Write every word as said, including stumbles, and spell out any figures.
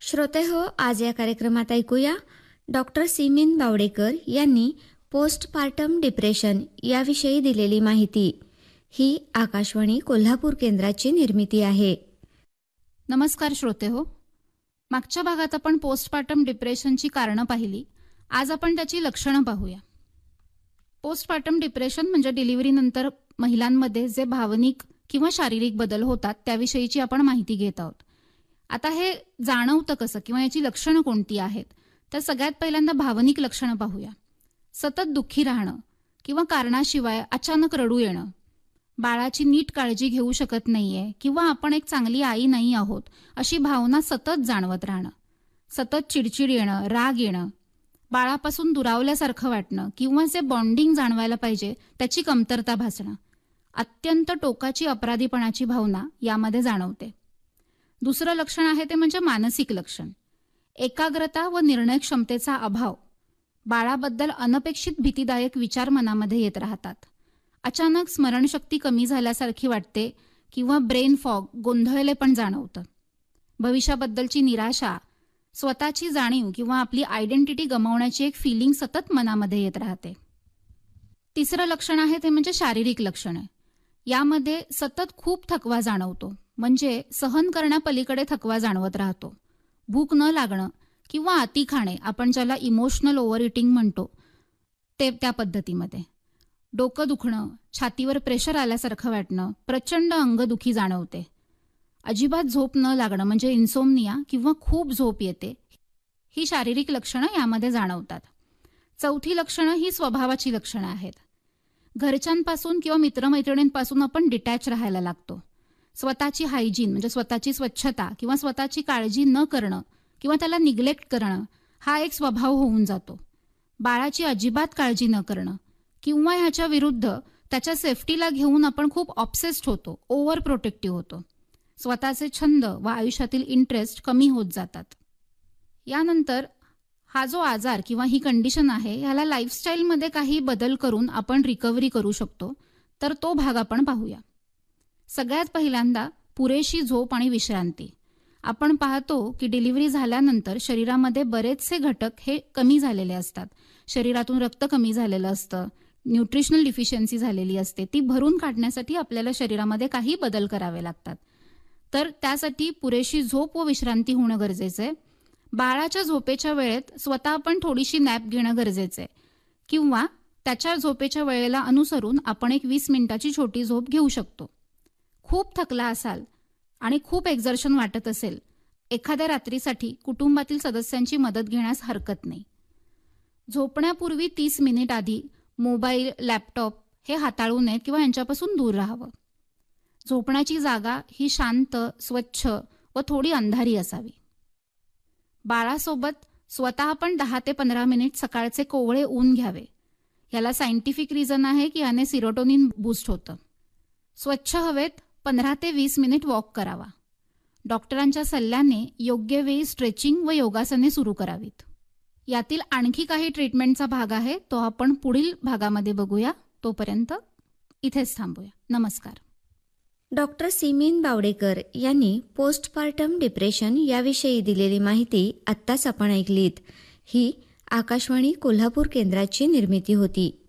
श्रोते हो, आज या कार्यक्रमात ऐकूया डॉक्टर सिमीन बावडेकर यांनी पोस्टपार्टम डिप्रेशन याविषयी दिलेली माहिती. ही आकाशवाणी कोल्हापूर केंद्राची निर्मिती आहे. नमस्कार श्रोते हो. मागच्या भागात आपण पोस्टपार्टम डिप्रेशनची कारणं पाहिली. आज आपण त्याची लक्षणं पाहूया. पोस्टपार्टम डिप्रेशन म्हणजे डिलिव्हरीनंतर महिलांमध्ये जे भावनिक किंवा शारीरिक बदल होतात त्याविषयीची आपण माहिती घेत आहोत. आता हे जाणवतं कसं किंवा याची लक्षणं कोणती आहेत, तर सगळ्यात पहिल्यांदा भावनिक लक्षणं पाहूया. सतत दुःखी राहणं किंवा कारणाशिवाय अचानक रडू येणं, बाळाची नीट काळजी घेऊ शकत नाहीये किंवा आपण एक चांगली आई नाही आहोत अशी भावना सतत जाणवत राहणं, सतत चिडचिड येणं, राग येणं, बाळापासून दुरावल्यासारखं वाटणं किंवा जे बॉन्डिंग जाणवायला पाहिजे त्याची कमतरता भासणं, अत्यंत टोकाची अपराधीपणाची भावना यामध्ये जाणवते. दुसरं लक्षण आहे ते म्हणजे मानसिक लक्षण. एकाग्रता व निर्णय क्षमतेचा अभाव, बाळाबद्दल अनपेक्षित भीतीदायक विचार मनामध्ये येत राहतात, अचानक स्मरणशक्ती कमी झाल्यासारखी वाटते किंवा ब्रेन फॉग, गोंधळलेपण जाणवतं, भविष्याबद्दलची निराशा, स्वतःची जाणीव किंवा आपली आयडेंटिटी गमावण्याची एक फिलिंग सतत मनामध्ये येत राहते. तिसरं लक्षण आहे ते म्हणजे शारीरिक लक्षण आहे. यामध्ये सतत खूप थकवा जाणवतो, म्हणजे सहन करण्यापलीकडे थकवा जाणवत राहतो, भूक न लागणं किंवा अति खाणे, आपण ज्याला इमोशनल ओव्हर इटिंग म्हणतो ते त्या पद्धतीमध्ये, डोकं दुखणं, छातीवर प्रेशर आल्यासारखं वाटणं, प्रचंड अंगदुखी जाणवते, अजिबात झोप न लागणं म्हणजे इन्सोमनिया किंवा खूप झोप येते, ही शारीरिक लक्षणं यामध्ये जाणवतात. चौथी लक्षणं ही स्वभावाची लक्षणं आहेत. घरच्यांपासून किंवा मित्रमैत्रिणींपासून आपण डिटॅच राहायला लागतो. स्वतःची हायजीन म्हणजे स्वतःची स्वच्छता किंवा स्वतःची काळजी न करणं किंवा त्याला निग्लेक्ट करणं हा एक स्वभाव होऊन जातो. बाळाची अजिबात काळजी न करणं किंवा ह्याच्या विरुद्ध त्याच्या सेफ्टीला घेऊन आपण खूप ऑब्सेस्ड होतो, ओव्हर प्रोटेक्टिव्ह होतो. स्वतःचे छंद व आयुष्यातील इंटरेस्ट कमी होत जातात. यानंतर हा जो आजार किंवा ही कंडिशन आहे ह्याला लाईफस्टाईलमध्ये काही बदल करून आपण रिकव्हरी करू शकतो, तर तो भाग आपण पाहूया. सगळ्यात पहिल्यांदा पुरेशी झोप आणि विश्रांती. आपण पाहतो की डिलिव्हरी झाल्यानंतर शरीरामध्ये बरेचसे घटक हे कमी झालेले असतात. शरीरातून रक्त कमी झालेलं असतं, न्यूट्रिशनल डिफिशियन्सी झालेली असते, ती भरून काढण्यासाठी आपल्याला शरीरामध्ये काही बदल करावे लागतात. तर त्यासाठी पुरेशी झोप व विश्रांती होणं गरजेचं आहे. बाळाच्या झोपेच्या वेळेत स्वतः आपण थोडीशी नॅप घेणं गरजेचं आहे किंवा त्याच्या झोपेच्या वेळेला अनुसरून आपण एक वीस मिनिटाची छोटी झोप घेऊ शकतो. खूप थकला असाल आणि खूप एक्झर्शन वाटत असेल, एखाद्या रात्रीसाठी कुटुंबातील सदस्यांची मदत घेण्यास हरकत नाही. झोपण्यापूर्वी तीस मिनिट आधी मोबाईल, लॅपटॉप हे हाताळू नयेत किंवा यांच्यापासून दूर राहावं. झोपण्याची जागा ही शांत, स्वच्छ व थोडी अंधारी असावी. बाळासोबत स्वतः आपण दहा ते पंधरा मिनिट सकाळचे कोवळे ऊन घ्यावे. याला सायंटिफिक रिझन आहे की याने सिरोटोनिन बूस्ट होतं. स्वच्छ हवेत पंधरा ते वीस मिनिट वॉक करावा. डॉक्टरांच्या सल्ल्याने योग्य वेळी स्ट्रेचिंग व योगासने सुरू करावीत. यातील आणखी काही ट्रीटमेंटचा भाग आहे, तो आपण पुढील भागामध्ये बघूया. तोपर्यंत इथेच थांबूया. नमस्कार. डॉक्टर सिमीन बावडेकर यांनी पोस्टपार्टम डिप्रेशन याविषयी दिलेली माहिती आत्ताच आपण ऐकलीत. ही आकाशवाणी कोल्हापूर केंद्राची निर्मिती होती.